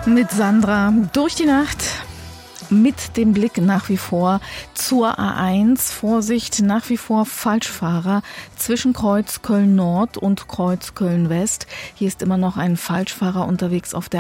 Mit Sandra durch die Nacht. Mit dem Blick nach wie vor zur A1. Vorsicht, nach wie vor Falschfahrer zwischen Kreuz Köln Nord und Kreuz Köln West. Hier ist immer noch ein Falschfahrer unterwegs auf der